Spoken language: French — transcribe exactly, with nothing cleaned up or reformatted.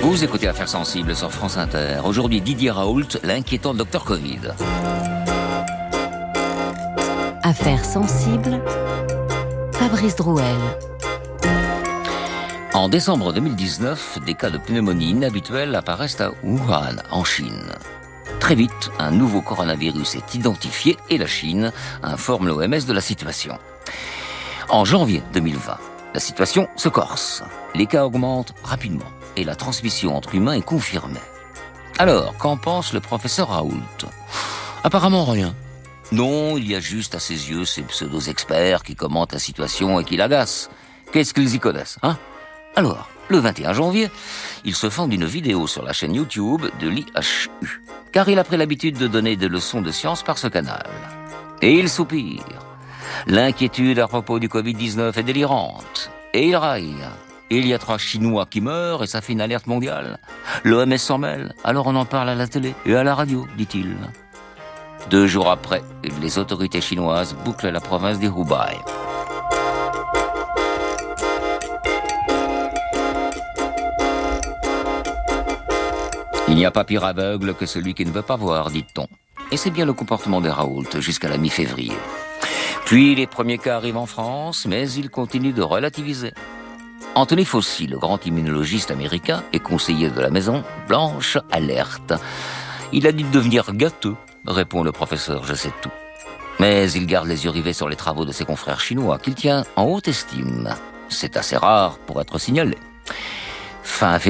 Vous écoutez Affaires sensibles sur France Inter. Aujourd'hui, Didier Raoult, l'inquiétant docteur Covid. Affaires sensibles, Fabrice Drouel. En décembre deux mille dix-neuf, des cas de pneumonie inhabituels apparaissent à Wuhan, en Chine. Très vite, un nouveau coronavirus est identifié et la Chine informe l'O M S de la situation. En janvier deux mille vingt, la situation se corse. Les cas augmentent rapidement et la transmission entre humains est confirmée. Alors, qu'en pense le professeur Raoult ? Apparemment rien. Non, il y a juste à ses yeux ces pseudo-experts qui commentent la situation et qui l'agacent. Qu'est-ce qu'ils y connaissent, hein ? Alors, le vingt et un janvier, il se fend d'une vidéo sur la chaîne YouTube de l'I H U, car il a pris l'habitude de donner des leçons de science par ce canal. Et il soupire. L'inquiétude à propos du covid dix-neuf est délirante. Et il raille. Il y a trois Chinois qui meurent et ça fait une alerte mondiale. L'O M S s'en mêle, alors on en parle à la télé et à la radio, dit-il. Deux jours après, les autorités chinoises bouclent la province du Hubei. Il n'y a pas pire aveugle que celui qui ne veut pas voir, dit-on. Et c'est bien le comportement de Raoult jusqu'à la mi-février. Puis les premiers cas arrivent en France, mais il continue de relativiser. Anthony Fauci, le grand immunologiste américain et conseiller de la Maison Blanche, alerte. Il a dit de devenir gâteux, répond le professeur Je sais tout. Mais il garde les yeux rivés sur les travaux de ses confrères chinois, qu'il tient en haute estime. C'est assez rare pour être signalé. Fin